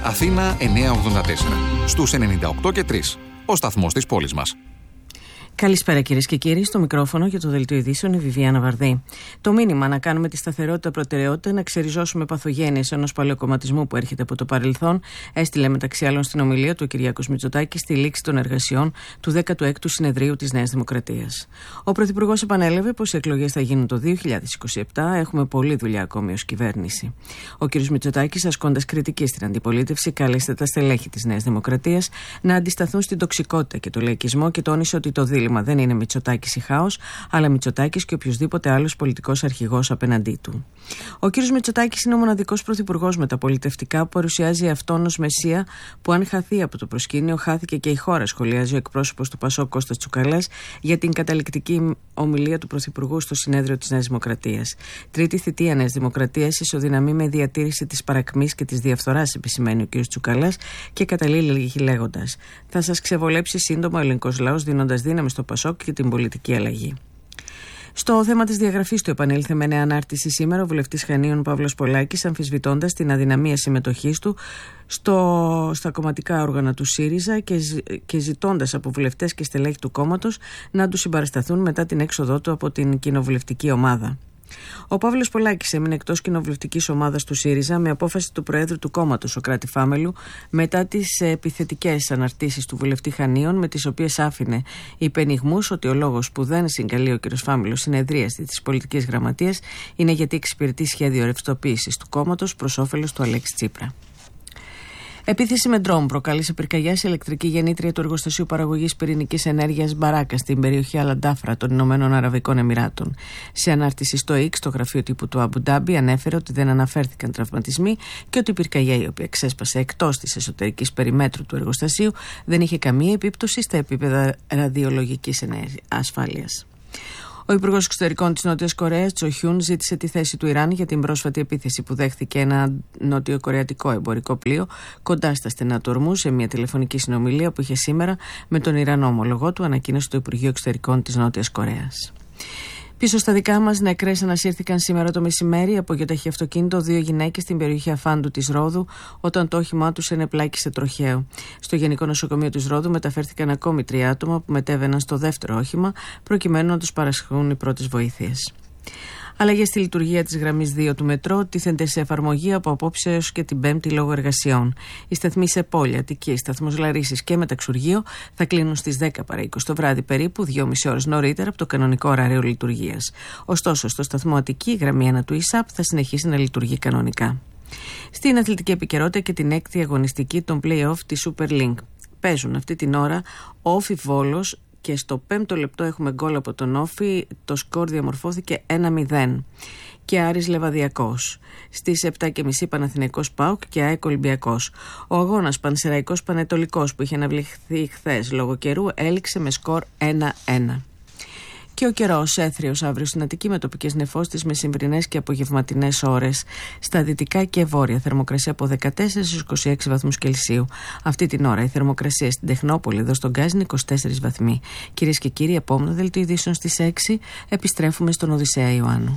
Αθήνα 984. Στους 98 και 3. Ο σταθμός της πόλης μας. Καλησπέρα κυρίες και κύριοι, στο μικρόφωνο για το Δελτίο Ειδήσεων η Βιβιάνα Βαρδή. Το μήνυμα να κάνουμε τη σταθερότητα προτεραιότητα, να ξεριζώσουμε παθογένειες ενός παλαιοκομματισμού που έρχεται από το παρελθόν, έστειλε μεταξύ άλλων στην ομιλία του ο Κυριάκος Μητσοτάκης στη λήξη των εργασιών του 16ου Συνεδρίου της Νέας Δημοκρατίας. Ο Πρωθυπουργός επανέλαβε πως οι εκλογές θα γίνουν το 2027, έχουμε πολλή δουλειά ακόμη ως κυβέρνηση. Ο κ. Μητσοτάκης, ασκώντας κριτική στην αντιπολίτευση, κάλεσε τα στελέχη της Νέας Δημοκρατίας να αντισταθούν στην τοξικότητα και το λαϊκισμό και τόνισε ότι το δίλημμα δεν είναι Μητσοτάκης ή χάος, αλλά Μητσοτάκης και οποιοδήποτε άλλος πολιτικός αρχηγός απέναντί του. Ο κ. Μητσοτάκης είναι ο μοναδικός πρωθυπουργός με τα πολιτευτικά που παρουσιάζει αυτόν ως μεσία που, αν χαθεί από το προσκήνιο, χάθηκε και η χώρα, σχολιάζει ο εκπρόσωπος του ΠΑΣΟΚ Κώστας Τσουκαλάς για την καταληκτική ομιλία του Πρωθυπουργού στο συνέδριο της Νέας Δημοκρατίας. Τρίτη θητεία Νέας Δημοκρατίας ισοδυναμεί με διατήρηση της παρακμής και της διαφθοράς, επισημαίνει ο κ. Τσουκαλάς και καταλήγει λέγοντας: θα σας ξεβολέψει σύντομα ο ελληνικός λαός, δίνοντας δύναμη στο ΠΑΣΟΚ και την πολιτική αλλαγή. Στο θέμα της διαγραφής του επανήλθε με νέα ανάρτηση σήμερα ο βουλευτής Χανίων Παύλος Πολάκης, αμφισβητώντας την αδυναμία συμμετοχής του στα κομματικά όργανα του ΣΥΡΙΖΑ και ζητώντας από βουλευτές και στελέχη του κόμματος να του συμπαρασταθούν μετά την έξοδό του από την κοινοβουλευτική ομάδα. Ο Παύλος Πολάκης έμεινε εκτός κοινοβουλευτικής ομάδας του ΣΥΡΙΖΑ με απόφαση του Προέδρου του κόμματος, Σωκράτη Φάμελου, μετά τις επιθετικές αναρτήσεις του βουλευτή Χανίων, με τις οποίες άφηνε υπενιγμούς ότι ο λόγος που δεν συγκαλεί ο κ. Φάμελος συνεδρίαση της πολιτικής γραμματείας είναι γιατί εξυπηρετεί σχέδιο ρευστοποίησης του κόμματος προς όφελος του Αλέξη Τσίπρα. Επίθεση με ντρόουν προκάλεσε πυρκαγιά σε ηλεκτρική γεννήτρια του εργοστασίου παραγωγής πυρηνικής ενέργειας Μπαράκα στην περιοχή Αλαντάφρα των Ηνωμένων Αραβικών Εμιράτων. Σε ανάρτηση στο X, το γραφείο τύπου του Αμπουντάμπι ανέφερε ότι δεν αναφέρθηκαν τραυματισμοί και ότι η πυρκαγιά, η οποία ξέσπασε εκτός της εσωτερικής περιμέτρου του εργοστασίου, δεν είχε καμία επίπτωση στα επίπεδα ραδιολογικής ασφάλειας. Ο Υπουργός Εξωτερικών της Νότιας Κορέας, Τσο Χιούν, ζήτησε τη θέση του Ιράν για την πρόσφατη επίθεση που δέχθηκε ένα νοτιοκορεατικό εμπορικό πλοίο κοντά στα στενά του Ορμού σε μια τηλεφωνική συνομιλία που είχε σήμερα με τον Ιρανό ομολογό του, ανακοίνωσε το Υπουργείο Εξωτερικών της Νότιας Κορέας. Πίσω στα δικά μας, νεκρές ανασύρθηκαν σήμερα το μεσημέρι από γεωταχή αυτοκίνητο 2 γυναίκες στην περιοχή Αφάντου της Ρόδου, όταν το όχημά τους ενεπλάκησε τροχαίο. Στο Γενικό Νοσοκομείο της Ρόδου μεταφέρθηκαν ακόμη 3 άτομα που μετέβαιναν στο δεύτερο όχημα, προκειμένου να τους παρασχούν οι πρώτες βοήθειες. Αλλαγές στη λειτουργία της γραμμής 2 του μετρό τίθενται σε εφαρμογή από απόψε έως και την Πέμπτη λόγω εργασιών. Οι σταθμοί σε Πόλια, Αττική, σταθμός Λαρίσης και Μεταξουργείο θα κλείνουν στις 10 παρά 20 το βράδυ, περίπου 2,5 ώρες νωρίτερα από το κανονικό ωράριο λειτουργίας. Ωστόσο, στο σταθμό Αττική, η γραμμή 1 του ΙΣΑΠ θα συνεχίσει να λειτουργεί κανονικά. Στην αθλητική επικαιρότητα και την 6η αγωνιστική των play-off της Super League. Παίζουν αυτή την ώρα Όφι Βόλος. Και στο 5ο λεπτό έχουμε γκολ από τον Όφι, το σκορ διαμορφώθηκε 1-0. Και Άρης Λεβαδιακός. Στις 7.30 Παναθηναϊκός ΠΑΟΚ και ΑΕΚ Ολυμπιακός. Ο αγώνας Πανσεραϊκός Πανετολικός που είχε αναβληθεί χθες λόγω καιρού έληξε με σκορ 1-1. Και ο καιρός έθριος αύριο στην Αττική με τοπικές νεφώστες μεσημβρινές και απογευματινές ώρες. Στα δυτικά και βόρεια θερμοκρασία από 14 στους 26 βαθμούς Κελσίου. Αυτή την ώρα η θερμοκρασία στην Τεχνόπολη εδώ στον Γκάζι είναι 24 βαθμοί. Κυρίες και κύριοι, επόμενο δελτίο ειδήσεων στις 6 επιστρέφουμε στον Οδυσσέα Ιωάννου.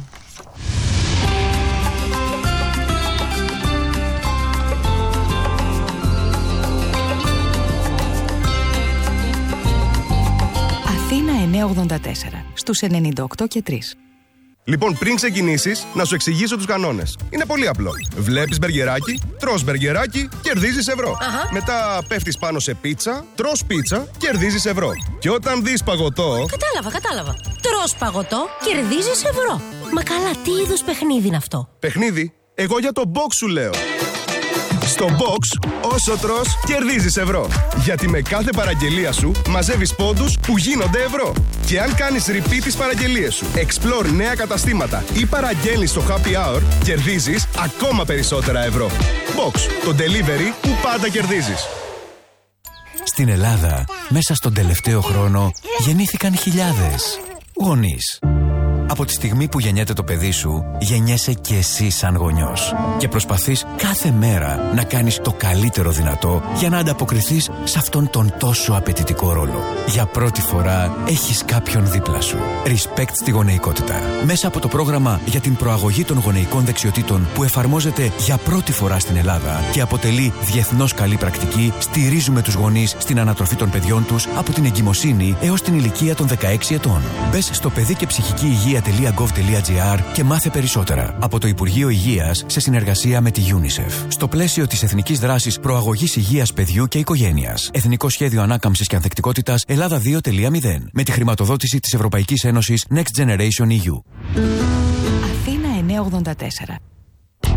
Αθήνα 984 στους 98 και 3. Λοιπόν, πριν ξεκινήσεις, να σου εξηγήσω τους κανόνες. Είναι πολύ απλό. Βλέπεις μπεργκεράκι, τρως μπεργκεράκι, κερδίζεις ευρώ. Μετά πέφτεις πάνω σε πίτσα, τρως πίτσα, κερδίζεις ευρώ. Και όταν δεις παγωτό... Κατάλαβα. Τρως παγωτό, κερδίζεις ευρώ. Μα καλά, τι είδους παιχνίδι είναι αυτό? Παιχνίδι? Εγώ για το box σου λέω. Στο box, όσο τρως, κερδίζεις ευρώ. Γιατί με κάθε παραγγελία σου μαζεύεις πόντους που γίνονται ευρώ. Και αν κάνεις repeat τις παραγγελίες σου, explore νέα καταστήματα ή παραγγέλνεις στο happy hour, κερδίζεις ακόμα περισσότερα ευρώ. Box, το delivery που πάντα κερδίζεις. Στην Ελλάδα, μέσα στον τελευταίο χρόνο, γεννήθηκαν χιλιάδες γονείς. Από τη στιγμή που γεννιέται το παιδί σου, γεννιέσαι και εσύ σαν γονιός. Και προσπαθείς κάθε μέρα να κάνεις το καλύτερο δυνατό για να ανταποκριθείς σε αυτόν τον τόσο απαιτητικό ρόλο. Για πρώτη φορά έχεις κάποιον δίπλα σου. Respect στη γονεϊκότητα. Μέσα από το πρόγραμμα για την προαγωγή των γονεϊκών δεξιοτήτων που εφαρμόζεται για πρώτη φορά στην Ελλάδα και αποτελεί διεθνώς καλή πρακτική, στηρίζουμε τους γονείς στην ανατροφή των παιδιών τους από την εγκυμοσύνη έως την ηλικία των 16 ετών. Μπες στο παιδικεψυχικηυγεία.gov.gr και μάθε περισσότερα από το Υπουργείο Υγείας σε συνεργασία με τη UNICEF. Στο πλαίσιο της Εθνικής Δράσης Προαγωγής Υγείας Παιδιού και Οικογένειας. Εθνικό Σχέδιο Ανάκαμψης και Ανθεκτικότητας Ελλάδα 2.0 με τη χρηματοδότηση της Ευρωπαϊκής Ένωσης Next Generation EU. Αθήνα 984.